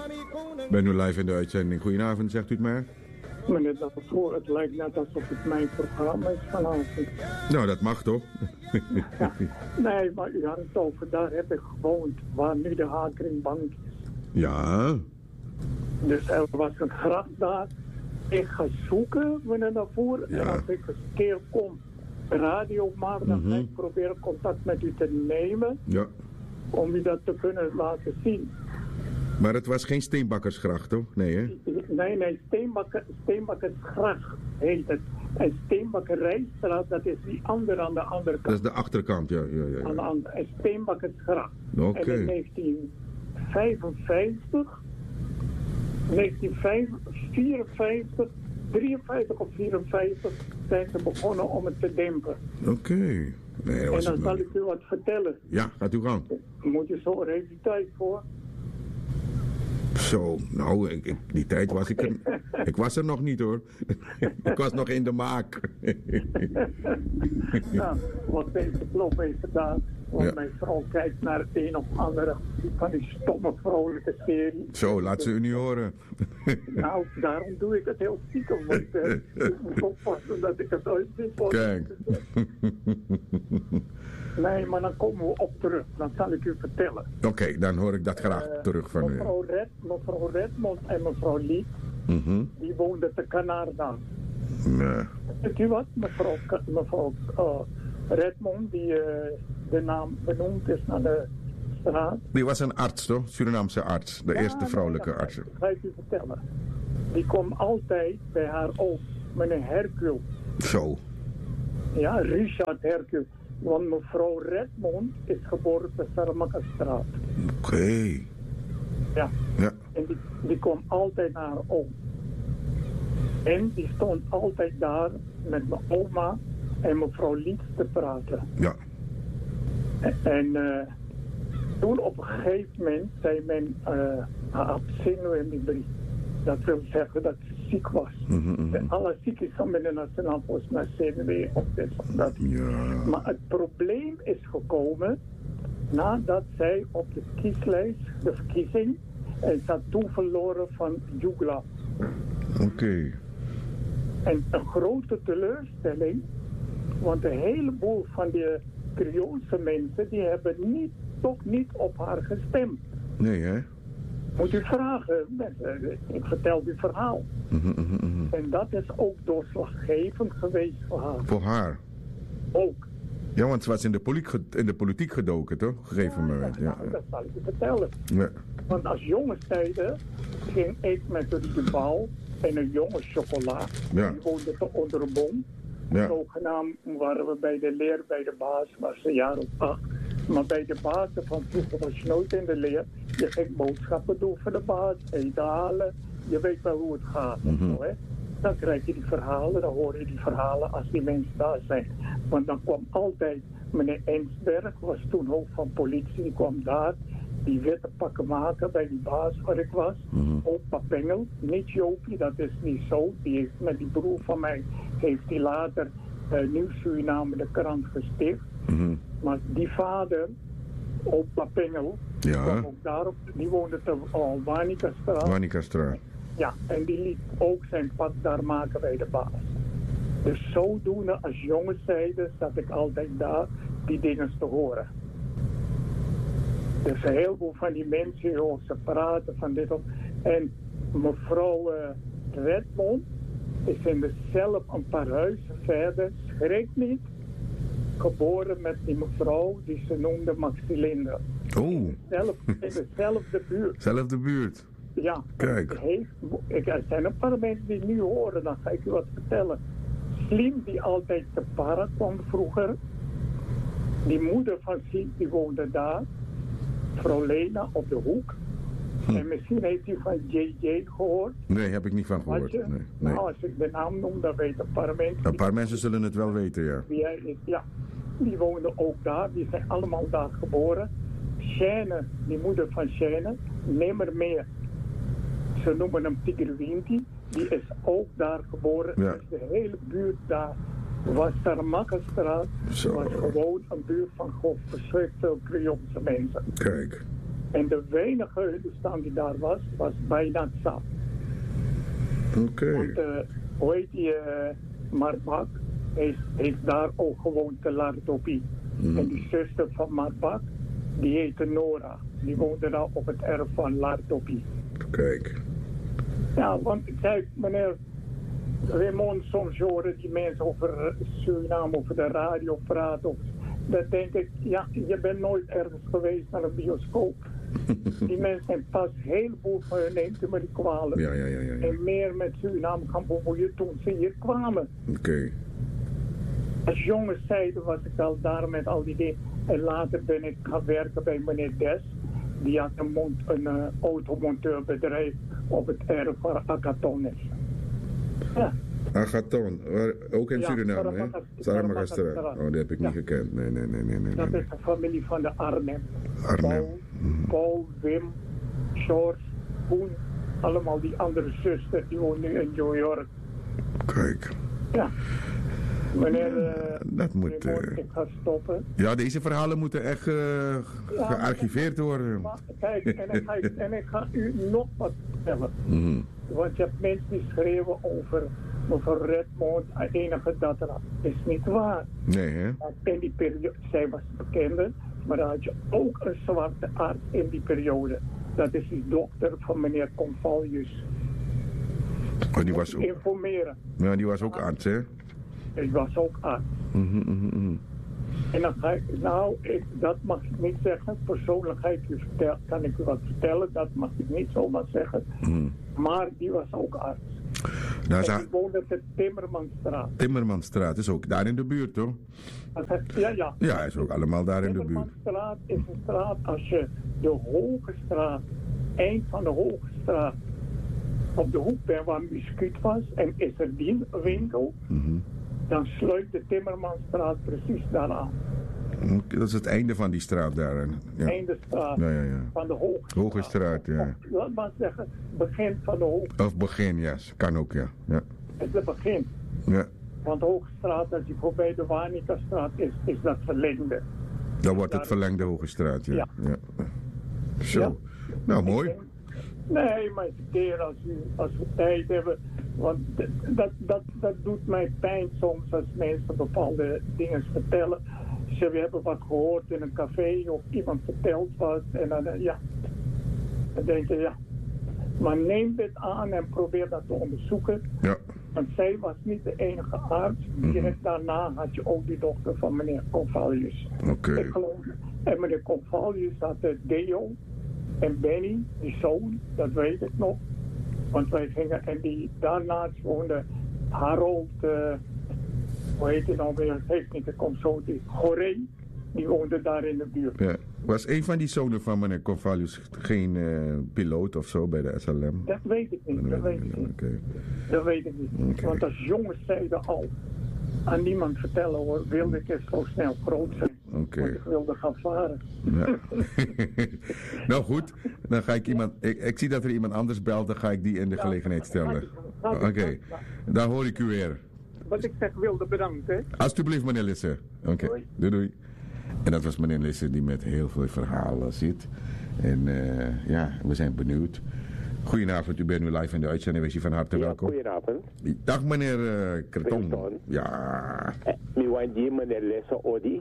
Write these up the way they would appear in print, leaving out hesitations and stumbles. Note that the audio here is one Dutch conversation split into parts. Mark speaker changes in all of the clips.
Speaker 1: Ik ben nu live in de uitzending. Goedenavond, zegt u het maar.
Speaker 2: Meneer Daarvoor, het lijkt net alsof het mijn programma is vanavond.
Speaker 1: Nou, dat mag toch?
Speaker 2: Ja. Nee, maar u had het over, daar heb ik gewoond, waar nu de Hakeringbank is.
Speaker 1: Ja.
Speaker 2: Dus er was een gracht daar. Ik ga zoeken, meneer Daarvoor.
Speaker 1: Ja.
Speaker 2: En als ik een keer kom, radio maar, dan ga ik proberen contact met u te nemen.
Speaker 1: Ja.
Speaker 2: Om u dat te kunnen laten zien.
Speaker 1: Maar het was geen Steenbakkersgracht, toch? Nee, hè?
Speaker 2: Nee, Steenbakkersgracht heet het. En Steenbakkerijstraat, dat is die andere aan de andere kant.
Speaker 1: Dat is de achterkant, ja.
Speaker 2: Aan de andere, en Steenbakkersgracht.
Speaker 1: Oké.
Speaker 2: En in 1955, 1954, 53 of 54 zijn ze begonnen om het te dempen.
Speaker 1: Oké. Nee, dat was
Speaker 2: en dan
Speaker 1: het
Speaker 2: zal
Speaker 1: nog
Speaker 2: ik u wat vertellen.
Speaker 1: Ja, gaat u gang.
Speaker 2: Moet je zo er die tijd voor?
Speaker 1: Zo, nou, die tijd was ik er... Ik was er nog niet, hoor. Ik was nog in de maak.
Speaker 2: Nou, wat deze klop heeft gedaan. Want
Speaker 1: Ja.
Speaker 2: mijn vrouw kijkt naar het een of andere van die stomme vrolijke serie.
Speaker 1: Zo, laat ze u niet horen.
Speaker 2: Nou, daarom doe ik het heel stiekem. Want ik moet oppassen dat ik het uitzien.
Speaker 1: Kijk.
Speaker 2: Nee, maar dan komen we op terug. Dan zal ik u vertellen.
Speaker 1: Oké, dan hoor ik dat graag terug van u.
Speaker 2: Mevrouw Redmond en mevrouw Liet, die woonden te Canarda.
Speaker 1: Nee.
Speaker 2: Weet u wat? Mevrouw Redmond, die de naam benoemd is naar de straat.
Speaker 1: Die was een arts, toch? Surinaamse arts. De eerste vrouwelijke arts.
Speaker 2: Ik ga het u vertellen. Die kwam altijd bij haar oom, meneer Hercule.
Speaker 1: Zo.
Speaker 2: Ja, Richard Hercule. Want mevrouw Redmond is geboren te Saramakastraat.
Speaker 1: Oké.
Speaker 2: Ja.
Speaker 1: Ja.
Speaker 2: En die kwam altijd naar haar oom. En die stond altijd daar met mijn oma en mevrouw Liet te praten.
Speaker 1: Ja.
Speaker 2: En toen op een gegeven moment zei men, had zenuwemibrie. Dat wil zeggen dat ze ziek was. En alle ziek is van de Nationaal Post naar zenuwen of dit of dat.
Speaker 1: Ja.
Speaker 2: Maar het probleem is gekomen nadat zij op de kieslijst, de verkiezing, en ze had toen verloren van Jugla.
Speaker 1: Oké.
Speaker 2: En een grote teleurstelling, want een heleboel van de Creoolse mensen, die hebben toch niet op haar gestemd.
Speaker 1: Nee, hè?
Speaker 2: Moet u vragen, ik vertel uw verhaal. En dat is ook doorslaggevend geweest voor haar.
Speaker 1: Voor haar?
Speaker 2: Ook.
Speaker 1: Ja, want ze was in de politiek gedoken, toch? Op een gegeven moment. Ja.
Speaker 2: Nou, dat zal ik u vertellen.
Speaker 1: Ja.
Speaker 2: Want als jongenstijden ging ik met de bal en een jonge chocola.
Speaker 1: Ja.
Speaker 2: Die woonde onder een boom.
Speaker 1: Ja.
Speaker 2: Zogenaamd waren we bij de leer, bij de baas, was een jaar of 8. Maar bij de baas van vroeger was je nooit in de leer. Je ging boodschappen doen voor de baas, eten halen. Je weet wel hoe het gaat. Zo, hè? Dan krijg je die verhalen, dan hoor je die verhalen als die mensen daar zijn. Want dan kwam altijd meneer Ensberg, was toen hoofd van politie, die kwam daar. Die witte pakken maken bij die baas waar ik was. Opa Pengel, niet Jopie, dat is niet zo. Die heeft met die broer van mij, heeft hij later Nieuw Suriname de krant gesticht. Maar die vader, opa Pengel, kwam ook daarop, die woonde te Wanikastraat.
Speaker 1: Wanikastraat.
Speaker 2: Ja, en die liet ook zijn pad daar maken bij de baas. Dus zodoende als jongenszijde zat ik altijd daar die dingen te horen. Dus een heleboel van die mensen, joh, ze praten van dit op. En mevrouw Redmond is in dezelfde een paar huizen verder, schrik niet, geboren met die mevrouw die ze noemde Maxilinde.
Speaker 1: Oh.
Speaker 2: In dezelfde buurt.
Speaker 1: Zelfde buurt.
Speaker 2: Ja.
Speaker 1: Kijk.
Speaker 2: Er zijn een paar mensen die nu horen, dan ga ik u wat vertellen. Slim die altijd te Para kwam vroeger. Die moeder van Slim die woonde daar. Vrouw Lena op de hoek. En misschien heeft u van JJ gehoord.
Speaker 1: Nee, heb ik niet van gehoord. Nee.
Speaker 2: Nou, als ik de naam noem, dan weten een paar mensen.
Speaker 1: Een paar mensen zullen het wel weten, ja.
Speaker 2: Ja, die woonden ook daar. Die zijn allemaal daar geboren. Sjane, die moeder van Sjane, Nimmermeer. Ze noemen hem Tiggerwinti. Die is ook daar geboren.
Speaker 1: Ja.
Speaker 2: Dus de hele buurt daar was Saramakastraat. Was gewoon een buurt van verschrikkelijk veel Creoolse mensen.
Speaker 1: Kijk.
Speaker 2: En de weinige Hindustan die daar was bijna zat.
Speaker 1: Oké.
Speaker 2: Want, hoe heet die, Marbak, heeft daar ook gewoond te Lardopie. En die zuster van Marbak, die heette Nora. Die woonde daar op het erf van Lardopie.
Speaker 1: Kijk.
Speaker 2: Ja, want kijk, meneer Raymond, soms horen die mensen over Suriname, over de radio praten. Dan denk ik, ja, je bent nooit ergens geweest naar een bioscoop. Die mensen zijn pas heel veel van hun neemt u me die kwalijk.
Speaker 1: Ja.
Speaker 2: En meer met Suriname gaan bemoeien toen ze hier kwamen.
Speaker 1: Oké.
Speaker 2: Als jonge zijde was ik al daar met al die dingen. En later ben ik gaan werken bij meneer Des. Die had een automounteurbedrijf op het erf van Agaton is. Ja.
Speaker 1: Agaton, ook in Suriname, hè? Saramagastraat. Oh, die heb ik niet gekend. Nee.
Speaker 2: Dat is de familie van de Arnhem.
Speaker 1: Arnhem.
Speaker 2: Paul, Wim, George, Koen. Allemaal die andere zuster die woont nu in New York.
Speaker 1: Kijk.
Speaker 2: Ja. Meneer,
Speaker 1: dat moet...
Speaker 2: ik ga stoppen.
Speaker 1: Ja, deze verhalen moeten echt gearchiveerd worden.
Speaker 2: Maar, kijk, en ik ga u nog wat vertellen. Want je hebt mensen die schreeuwen over mevrouw Redmond, enige dat is niet waar.
Speaker 1: Nee, hè?
Speaker 2: In die periode, zij was bekende, maar dan had je ook een zwarte arts in die periode. Dat is die dokter van meneer Convalius.
Speaker 1: Oh, die was ook...
Speaker 2: Informeren.
Speaker 1: Ja, die was ook arts, hè?
Speaker 2: Ik was ook arts. En dan ga ik, dat mag ik niet zeggen. Persoonlijk kan ik u wat vertellen, dat mag ik niet zomaar zeggen. Maar die was ook arts.
Speaker 1: Nou,
Speaker 2: die woonde op de Timmermansstraat.
Speaker 1: Timmermansstraat is ook daar in de buurt, toch?
Speaker 2: Ja.
Speaker 1: Ja, hij is ook allemaal daar in de buurt.
Speaker 2: Timmermansstraat is een straat, als je de Hoge Straat, eind van de Hoge Straat, op de hoek bent waar Muskuut was en is er die winkel, dan sluit de Timmermansstraat precies daaraan.
Speaker 1: Dat is het einde van die straat daar. Ja.
Speaker 2: Einde straat van de
Speaker 1: Hoge Straat, ja.
Speaker 2: Laat maar zeggen, begin van de Hoge.
Speaker 1: Of begin, ja. Kan ook, ja.
Speaker 2: Het is het begin.
Speaker 1: Ja.
Speaker 2: Want de Hoge Straat, als je voorbij de Wanica-straat is dat verlengde.
Speaker 1: Dan wordt het verlengde Hoge Straat, ja. Zo.
Speaker 2: Ja.
Speaker 1: Nou, mooi.
Speaker 2: Nee, maar een keer als we tijd hebben. Want dat doet mij pijn soms als mensen bepaalde dingen vertellen. We hebben wat gehoord in een café of iemand vertelt wat. En dan, dan denk je, maar neem dit aan en probeer dat te onderzoeken.
Speaker 1: Ja.
Speaker 2: Want zij was niet de enige arts. Direct daarna had je ook die dochter van meneer Convalius.
Speaker 1: Oké.
Speaker 2: En meneer Convalius had Deo en Benny, die zoon, dat weet ik nog. Want wij gingen, en die daarnaast woonde Harold, hoe heet hij nou weer, het heeft niet, er komt zo, die Goré, die woonde daar in de buurt.
Speaker 1: Ja. Was een van die zonen van meneer Convalius geen piloot of zo bij de SLM?
Speaker 2: Dat weet ik niet, dat weet ik niet.
Speaker 1: Okay.
Speaker 2: Dat weet ik niet.
Speaker 1: Okay.
Speaker 2: Want als jongens zeiden al, aan niemand vertellen hoor, wilde ik eens zo snel groot zijn.
Speaker 1: Okay.
Speaker 2: Want ik wilde gaan varen.
Speaker 1: Ja. Nou goed, dan ga ik iemand, ik zie dat er iemand anders belt, dan ga ik die in de gelegenheid stellen. Oké, dan hoor ik u weer.
Speaker 2: Wat ik zeg, wilde bedankt, hè.
Speaker 1: Alsjeblieft, meneer Lisse. Oké, doei. En dat was meneer Lisse die met heel veel verhalen zit. En we zijn benieuwd. Goedenavond, u bent nu live in de uitzending. Wees u van harte welkom.
Speaker 3: Goedenavond.
Speaker 1: Dag meneer Kreton. Ja.
Speaker 3: Ik want die meneer Lisse Odi.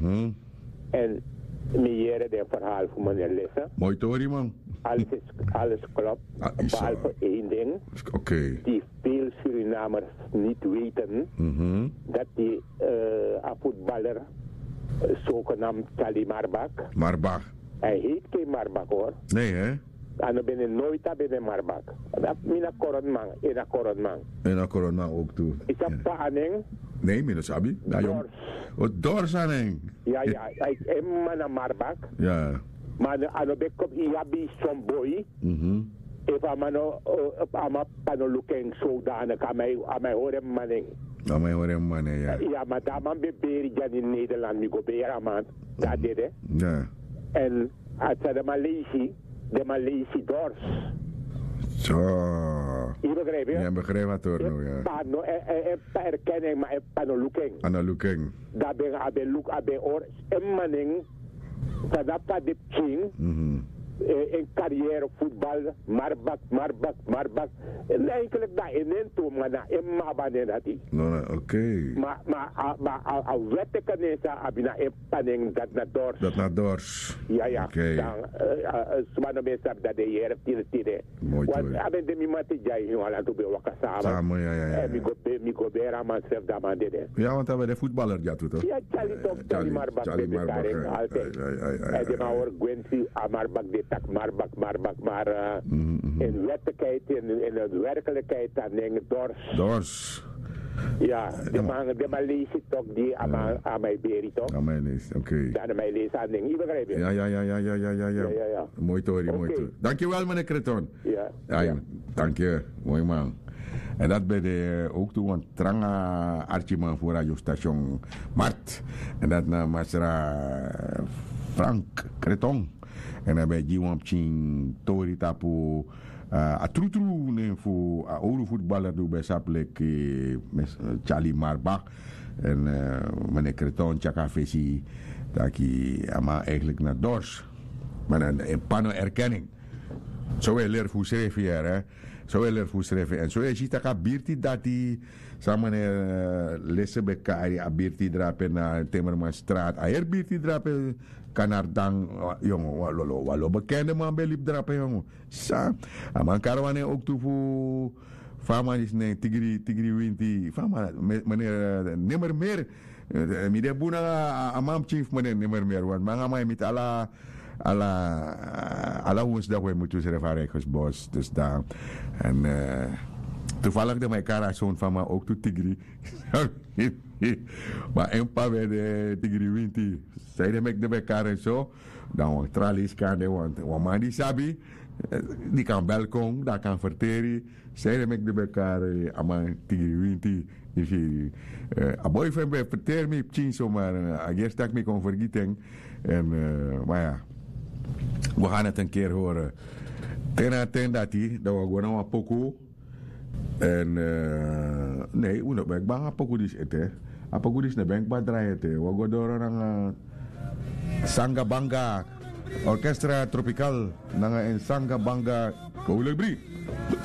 Speaker 3: En meer de verhaal van meneer Lisse.
Speaker 1: Mooi Tori, man.
Speaker 3: Alles klopt. Behalve één ding.
Speaker 1: Oké.
Speaker 3: Die veel Surinamers niet weten. Dat die voetballer, zogenaamd Charlie Marbak.
Speaker 1: Marbak.
Speaker 3: Hij heet geen Marbak hoor.
Speaker 1: Nee hè?
Speaker 3: En dan ben je nooit binnen Marbak. Dat is een koronman.
Speaker 1: En een koronman ook toe.
Speaker 3: Is dat Paaneng?
Speaker 1: Nee, meneer Sabi.
Speaker 3: Dors.
Speaker 1: Wat Dorsaneng?
Speaker 3: Ja, hij is een Marbak.
Speaker 1: Ja.
Speaker 3: Maar ano be kom iabi som boy. If amano pano looking zodanig aan mij horen maning.
Speaker 1: Aan mij horen maning, ja.
Speaker 3: Ja, maar daar man beberi jan in Nederland mi go bera man. Dat deed hè.
Speaker 1: Ja.
Speaker 3: En als de Malaysi Dors.
Speaker 1: Zo.
Speaker 3: Je begrijpt je?
Speaker 1: Ja, begrijp wat hoor nu, ja.
Speaker 3: Pano erkenning maar pano looking.
Speaker 1: Pano looking.
Speaker 3: Daar ben abe look abe or en maning. Dat de ching. in carrière voetbal, marbak. En eigenlijk dat in een toe, maar na een mabanen had hij.
Speaker 1: Oké.
Speaker 3: Maar al wetteken is dat, abina een panning dat naar dors.
Speaker 1: Dat naar dors.
Speaker 3: Ja.
Speaker 1: Oké.
Speaker 3: Dan, zwaar mensen dat de heer tire.
Speaker 1: Mooi
Speaker 3: Want
Speaker 1: hoor.
Speaker 3: abin de mimati jai jongen aan toe bewaka samen.
Speaker 1: Samen, ja.
Speaker 3: En mi go bera man zelf dat man dede.
Speaker 1: Ja, want hij was de voetballer, ja, toch?
Speaker 3: Ja, Charlie toch, Charlie Marbak.
Speaker 1: Charlie Marbak,
Speaker 3: altijd. En de maar hoor, Gwensi, Marbak, de tak Marbak, maar in werkelijkheid, in de werkelijkheid, dan denk ik dors. Ja, de man lees ik toch die aan mij beri toch?
Speaker 1: Aan mij lees, oké.
Speaker 3: Dan aan mij lees aan ding, je begrijpt je?
Speaker 1: Ja. Mooi Tori. Dankjewel meneer Creton. Ja, dank je. Mooi man. En dat bij de ook toe, want tranga archieman voor radiostation Mart. En dat na Masra Frank Creton. En dan bij Jiwam Ching Tori Tapu a true ne voor oude voetballer do bij Saplek Charlie Marbach. En meneer Creton Chaka Fesi dat hij ama eigenlijk naar Dors. Maar een panno erkenning. Zo wil er voor schrijven hier, hè. En zo is het dat Birti dat die samen lessen bij Kari a Birti drapen naar Timmermansstraat. Ayer Birti drapen Kanardang, jongen, walo bekende man bij liep drapen, jongen. Sa, man karwane ook toe voor Fama is nee Tigri Winti. Fama meneer nimmer meer. Mide buna amam chief meneer nimmer meer, want man amai met alla woensdag we moeten schrijven Rijkersbos. Dus daar. En toevallig de mijn karazoon van mij ook toe Tigri. Maar een paar bij de Tigri Winti. Zeiden met de elkaar en zo. Dan tralies kan de want man die sabi. Die kan balkon, dat kan verteren. Zeiden met de elkaar aan Tigri Winti. A boyfriend bij verteren me op zomaar. Eerst dat ik me kon vergeten. En maar ja. We gaan het een keer horen. Ten dat we gewoon een pokoe. En nee, we ben ik bang pokoe is het hè. A pokoe is ne ben ik bang draaien het. We gaan door naar Sanga Banga Orchestra Tropical. Naar een Sanga Banga Kolibri.